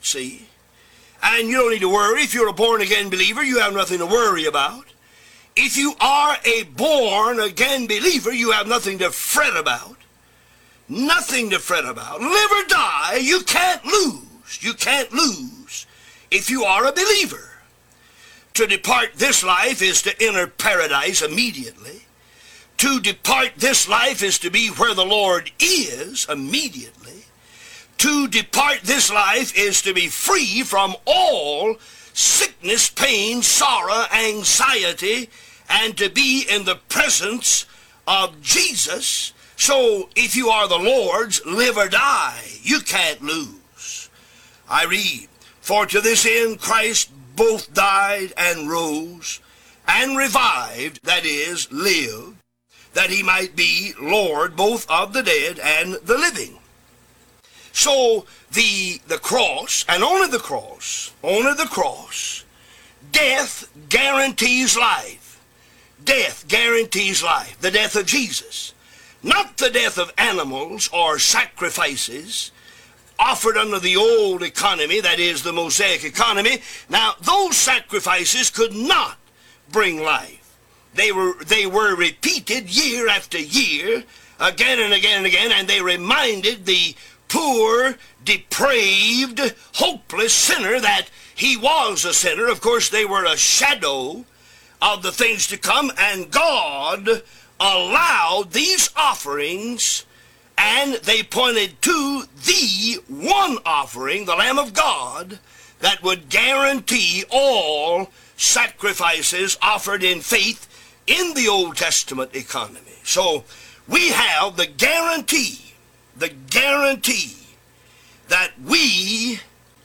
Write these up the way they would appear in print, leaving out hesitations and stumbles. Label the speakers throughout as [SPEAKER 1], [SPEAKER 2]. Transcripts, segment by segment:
[SPEAKER 1] see? And you don't need to worry. If you're a born-again believer, you have nothing to worry about. If you are a born-again believer, you have nothing to fret about. Nothing to fret about. Live or die, you can't lose. You can't lose if you are a believer. To depart this life is to enter paradise immediately. To depart this life is to be where the Lord is immediately. To depart this life is to be free from all sickness, pain, sorrow, anxiety, and to be in the presence of Jesus. So if you are the Lord's, live or die, you can't lose. I read, for to this end Christ both died and rose and revived, that is, lived, that he might be Lord both of the dead and the living. So the cross, and only the cross, death guarantees life. Death guarantees life, the death of Jesus. Not the death of animals or sacrifices offered under the old economy, that is the Mosaic economy. Now, those sacrifices could not bring life. They were repeated year after year, again and again and again, and they reminded the poor, depraved, hopeless sinner that he was a sinner. Of course, they were a shadow of the things to come, and God allowed these offerings, and they pointed to the one offering, the Lamb of God, that would guarantee all sacrifices offered in faith in the Old Testament economy. So we have the guarantee that we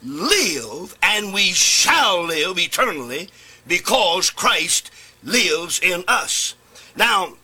[SPEAKER 1] live and we shall live eternally because Christ lives in us. Now,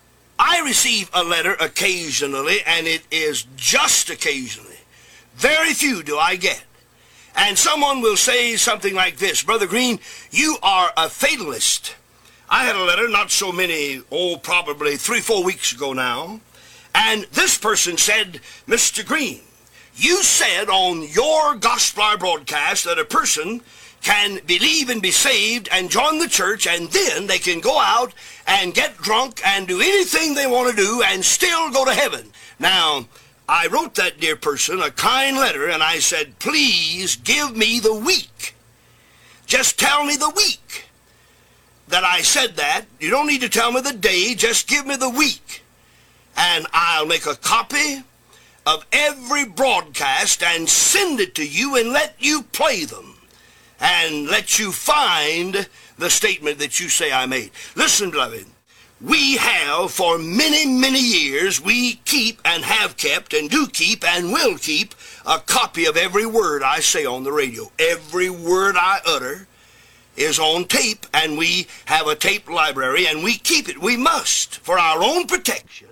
[SPEAKER 1] I receive a letter occasionally, and it is just occasionally. Very few do I get. And someone will say something like this, Brother Green, you are a fatalist. I had a letter not so many, probably 3-4 weeks ago now, and this person said, Mr. Green, you said on your Gospel Hour broadcast that a person can believe and be saved and join the church, and then they can go out and get drunk and do anything they want to do and still go to heaven. Now, I wrote that dear person a kind letter, and I said, please give me the week. Just tell me the week that I said that. You don't need to tell me the day, just give me the week. And I'll make a copy of every broadcast and send it to you and let you play them and let you find the statement that you say I made. Listen, beloved, we have for many, many years, we keep and have kept and do keep and will keep a copy of every word I say on the radio. Every word I utter is on tape, and we have a tape library, and we keep it. We must, for our own protection.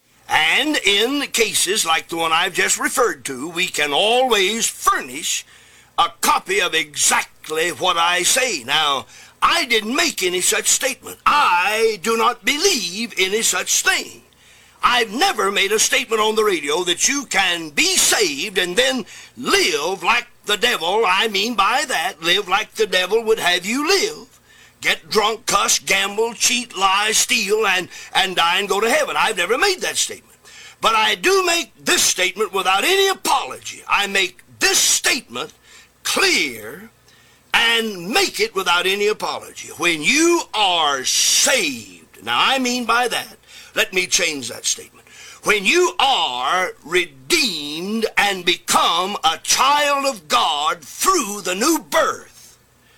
[SPEAKER 1] And in cases like the one I've just referred to, we can always furnish a copy of exactly what I say. Now, I didn't make any such statement. I do not believe any such thing. I've never made a statement on the radio that you can be saved and then live like the devil. I mean by that, live like the devil would have you live. Get drunk, cuss, gamble, cheat, lie, steal, and die and go to heaven. I've never made that statement. But I do make this statement without any apology. I make this statement clear and make it without any apology. When you are saved, now I mean by that, let me change that statement. When you are redeemed and become a child of God through the new birth,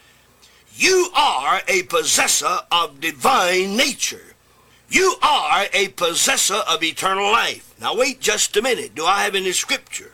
[SPEAKER 1] you are a possessor of divine nature. You are a possessor of eternal life. Now wait just a minute. Do I have any scripture?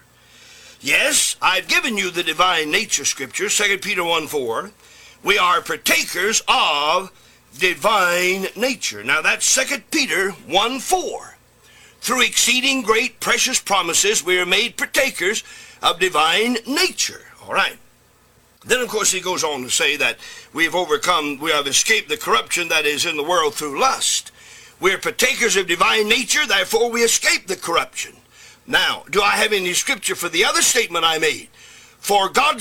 [SPEAKER 1] Yes, I've given you the divine nature scripture, 2 Peter 1:4. We are partakers of divine nature. Now that's 2 Peter 1:4. Through exceeding great precious promises, we are made partakers of divine nature. All right. Then, of course, he goes on to say that we have escaped the corruption that is in the world through lust. We are partakers of divine nature, therefore we escape the corruption. Now, do I have any scripture for the other statement I made? For God